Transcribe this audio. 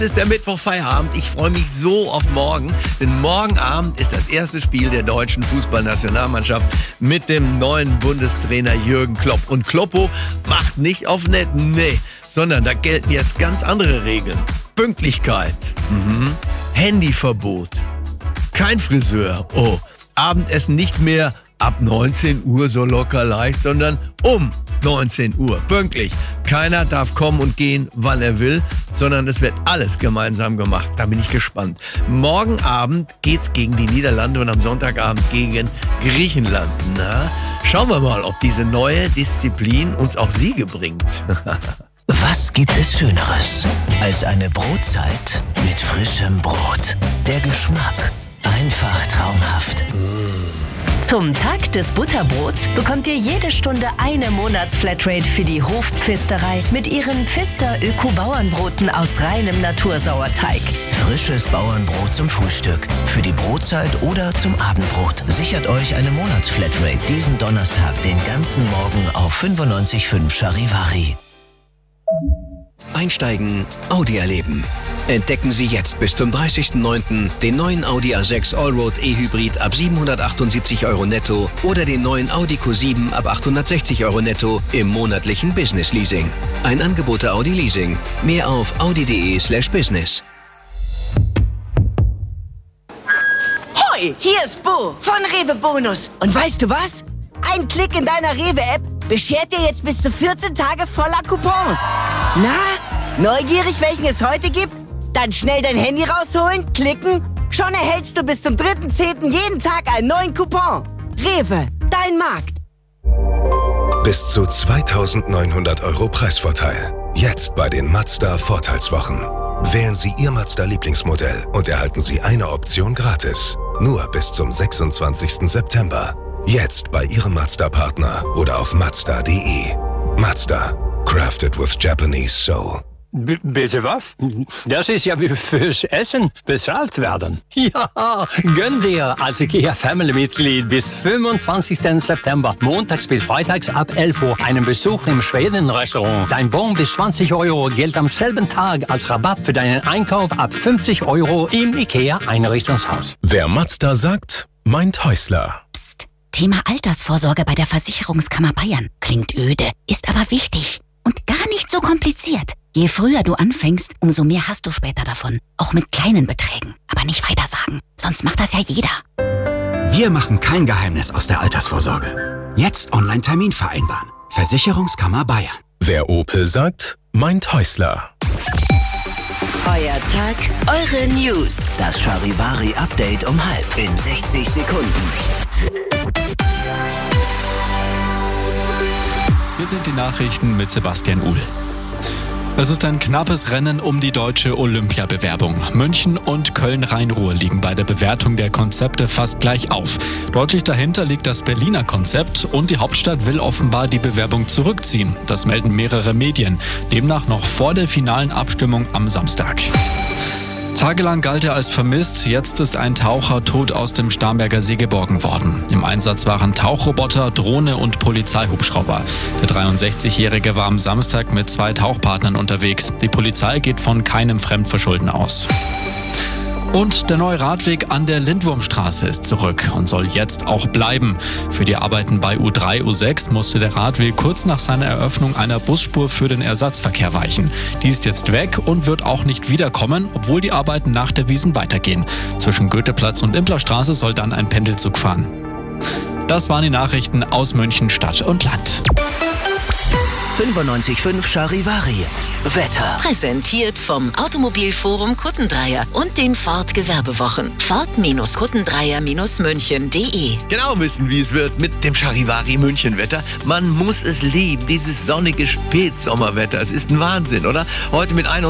Es ist der Mittwochfeierabend. Ich freue mich so auf morgen, denn morgen Abend ist das erste Spiel der deutschen Fußballnationalmannschaft mit dem neuen Bundestrainer Jürgen Klopp. Und Kloppo macht nicht auf nett, nee, sondern da gelten jetzt ganz andere Regeln. Pünktlichkeit, Handyverbot, kein Friseur, Abendessen nicht mehr ab 19 Uhr so locker leicht, sondern um 19 Uhr, pünktlich. Keiner darf kommen und gehen, wann er will, sondern es wird alles gemeinsam gemacht. Da bin ich gespannt. Morgen Abend geht's gegen die Niederlande und am Sonntagabend gegen Griechenland. Na, schauen wir mal, ob diese neue Disziplin uns auch Siege bringt. Was gibt es Schöneres als eine Brotzeit mit frischem Brot? Der Geschmack, einfach traumhaft. Zum Tag des Butterbrots bekommt ihr jede Stunde eine Monatsflatrate für die Hofpfisterei mit ihren Pfister Öko-Bauernbroten aus reinem Natursauerteig. Frisches Bauernbrot zum Frühstück, für die Brotzeit oder zum Abendbrot. Sichert euch eine Monatsflatrate diesen Donnerstag den ganzen Morgen auf 95,5 Charivari. Einsteigen, Audi erleben. Entdecken Sie jetzt bis zum 30.09. den neuen Audi A6 Allroad E-Hybrid ab 778 € netto oder den neuen Audi Q7 ab 860 € netto im monatlichen Business Leasing. Ein Angebot der Audi Leasing. Mehr auf audi.de/business. Hoi, hier ist Bo von Rewe Bonus. Und weißt du was? Ein Klick in deiner Rewe-App beschert dir jetzt bis zu 14 Tage voller Coupons. Na, neugierig, welchen es heute gibt? Dann schnell dein Handy rausholen, klicken. Schon erhältst du bis zum 3.10. jeden Tag einen neuen Coupon. Rewe, dein Markt. Bis zu 2.900 € Preisvorteil. Jetzt bei den Mazda Vorteilswochen. Wählen Sie Ihr Mazda-Lieblingsmodell und erhalten Sie eine Option gratis. Nur bis zum 26. September. Jetzt bei Ihrem Mazda-Partner oder auf Mazda.de. Mazda. Crafted with Japanese soul. Bitte was? Das ist ja wie fürs Essen bezahlt werden. Ja, gönn dir als IKEA-Family-Mitglied bis 25. September, montags bis freitags ab 11 Uhr, einen Besuch im Schweden-Restaurant. Dein Bon bis 20 € gilt am selben Tag als Rabatt für deinen Einkauf ab 50 € im IKEA-Einrichtungshaus. Wer Mazda sagt, meint Häusler. Psst, Thema Altersvorsorge bei der Versicherungskammer Bayern. Klingt öde, ist aber wichtig und gar nicht so kompliziert. Je früher du anfängst, umso mehr hast du später davon. Auch mit kleinen Beträgen. Aber nicht weiter sagen, sonst macht das ja jeder. Wir machen kein Geheimnis aus der Altersvorsorge. Jetzt Online-Termin vereinbaren. Versicherungskammer Bayern. Wer Opel sagt, meint Häusler. Euer Tag, eure News. Das Charivari-Update um 12 in 60 Sekunden. Hier sind die Nachrichten mit Sebastian Uhl. Es ist ein knappes Rennen um die deutsche Olympiabewerbung. München und Köln-Rhein-Ruhr liegen bei der Bewertung der Konzepte fast gleich auf. Deutlich dahinter liegt das Berliner Konzept und die Hauptstadt will offenbar die Bewerbung zurückziehen. Das melden mehrere Medien. Demnach noch vor der finalen Abstimmung am Samstag. Tagelang galt er als vermisst, jetzt ist ein Taucher tot aus dem Starnberger See geborgen worden. Im Einsatz waren Tauchroboter, Drohne und Polizeihubschrauber. Der 63-Jährige war am Samstag mit 2 Tauchpartnern unterwegs. Die Polizei geht von keinem Fremdverschulden aus. Und der neue Radweg an der Lindwurmstraße ist zurück und soll jetzt auch bleiben. Für die Arbeiten bei U3, U6 musste der Radweg kurz nach seiner Eröffnung einer Busspur für den Ersatzverkehr weichen. Die ist jetzt weg und wird auch nicht wiederkommen, obwohl die Arbeiten nach der Wiesn weitergehen. Zwischen Goetheplatz und Implerstraße soll dann ein Pendelzug fahren. Das waren die Nachrichten aus München, Stadt und Land. 95,5 Charivari. Wetter. Präsentiert vom Automobilforum Kuttendreier und den Ford Gewerbewochen. Ford-Kuttendreier-München.de. Genau wissen, wie es wird mit dem Charivari München-Wetter. Man muss es lieben, dieses sonnige Spätsommerwetter. Es ist ein Wahnsinn, oder? Heute mit